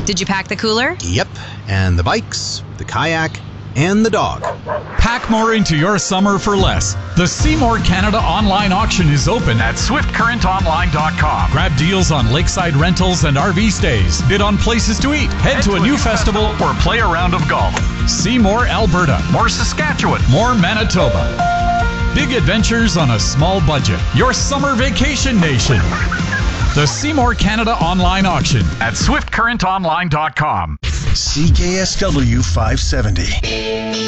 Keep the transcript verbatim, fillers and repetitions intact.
Did you pack the cooler? Yep, and the bikes, the kayak, and the dog. Pack more into your summer for less. The Seymour Canada online auction is open at swift current online dot com. Grab deals on lakeside rentals and R V stays. Bid on places to eat. Head, Head to, to a new festival, festival or play a round of golf. See more Alberta, more Saskatchewan, more Manitoba. Big adventures on a small budget. Your summer vacation nation. The Seymour Canada online auction at swift current online dot com. C K S W five seventy.